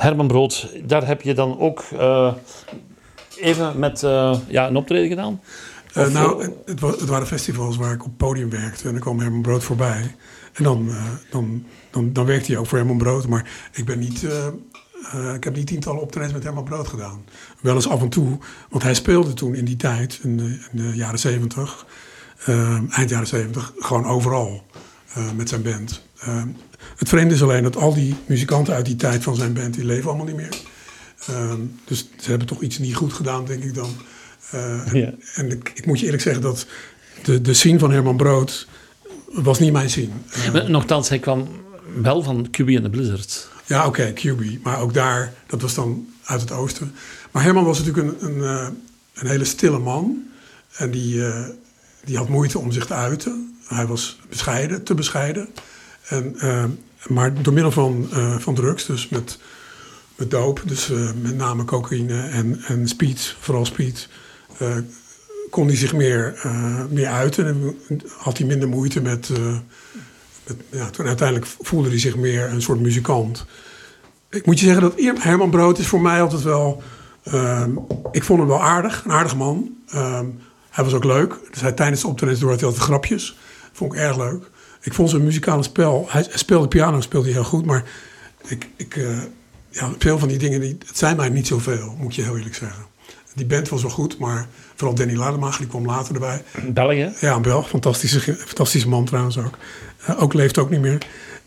Herman Brood, daar heb je dan ook even met een optreden gedaan? Het waren festivals waar ik op het podium werkte. En dan kwam Herman Brood voorbij. En dan werkte hij ook voor Herman Brood. Maar ik ben niet... ik heb niet tientallen optredens met Herman Brood gedaan. Wel eens af en toe. Want hij speelde toen in die tijd, in de jaren 70... eind jaren 70, gewoon overal met zijn band. Het vreemde is alleen dat al die muzikanten uit die tijd van zijn band... die leven allemaal niet meer. Dus ze hebben toch iets niet goed gedaan, denk ik dan. En ik moet je eerlijk zeggen dat de scene van Herman Brood... was niet mijn scene. Nochtans, hij kwam wel van QB and the Blizzard. Ja, oké, QB. Maar ook daar, dat was dan uit het oosten. Maar Herman was natuurlijk een hele stille man. En die had moeite om zich te uiten. Hij was te bescheiden. Maar door middel van drugs, dus met doop, dus met name cocaïne en speed, vooral speed... kon hij zich meer uiten en had hij minder moeite met toen uiteindelijk voelde hij zich meer een soort muzikant. Ik moet je zeggen dat Herman Brood is voor mij altijd wel... ik vond hem wel aardig, een aardig man. Hij was ook leuk. Dus tijdens de optredens had hij altijd grapjes. Vond ik erg leuk. Ik vond zijn muzikale spel... Hij speelde piano, speelde hij heel goed, maar veel van die dingen... het zijn mij niet zoveel, moet je heel eerlijk zeggen. Die band was wel goed, maar vooral Danny Lademacher, die kwam later erbij. België? Ja, een Belg. Fantastische man trouwens ook. Leeft ook niet meer.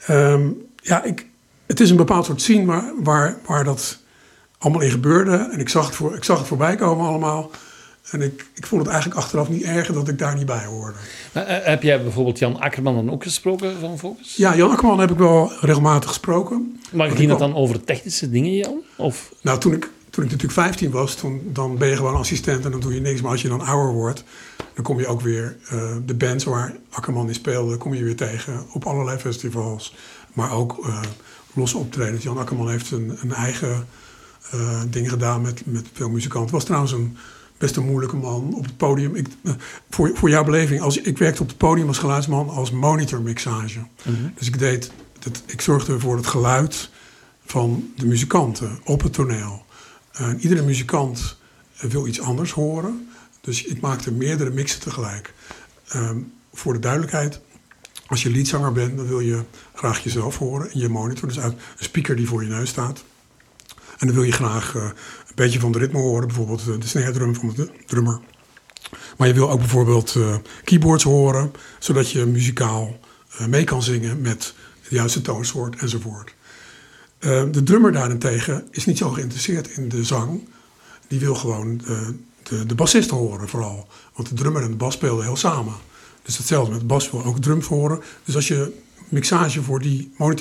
Het is een bepaald soort scene waar dat allemaal in gebeurde. En ik zag het voorbij komen allemaal. En ik vond het eigenlijk achteraf niet erg dat ik daar niet bij hoorde. Heb jij bijvoorbeeld Jan Akkerman dan ook gesproken van Focus? Ja, Jan Akkerman heb ik wel regelmatig gesproken. Maar ging het dan over technische dingen, Jan? Of? Nou, toen ik natuurlijk 15 was, dan ben je gewoon assistent en dan doe je niks. Maar als je dan ouder wordt, dan kom je ook weer de bands waar Akkerman in speelde, kom je weer tegen op allerlei festivals. Maar ook losse optredens. Jan Akkerman heeft een eigen ding gedaan met veel muzikanten. Was trouwens best een moeilijke man op het podium. Voor jouw beleving, ik werkte op het podium als geluidsman als monitormixage. Mm-hmm. Dus ik zorgde voor het geluid van de muzikanten op het toneel. Iedere muzikant wil iets anders horen. Dus ik maakte meerdere mixen tegelijk. Voor de duidelijkheid, als je leadzanger bent, dan wil je graag jezelf horen in je monitor. Dus uit een speaker die voor je neus staat. En dan wil je graag een beetje van de ritme horen. Bijvoorbeeld de snare drum van de drummer. Maar je wil ook bijvoorbeeld keyboards horen. Zodat je muzikaal mee kan zingen met de juiste toonsoort enzovoort. De drummer daarentegen is niet zo geïnteresseerd in de zang. Die wil gewoon de bassist horen vooral. Want de drummer en de bas speelden heel samen. Dus hetzelfde met de bas wil ook drums horen. Dus als je mixage voor die monitor